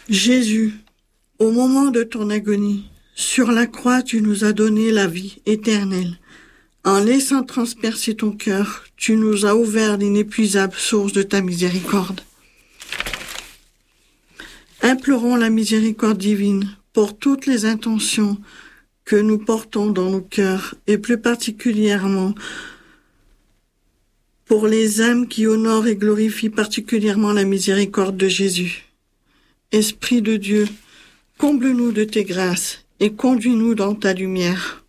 Jésus, au moment de ton agonie, sur la croix, tu nous as donné la vie éternelle. En laissant transpercer ton cœur, tu nous as ouvert l'inépuisable source de ta miséricorde. Implorons la miséricorde divine pour toutes les intentions que nous portons dans nos cœurs et plus particulièrement pour les âmes qui honorent et glorifient particulièrement la miséricorde de Jésus. Esprit de Dieu, comble-nous de tes grâces et conduis-nous dans ta lumière.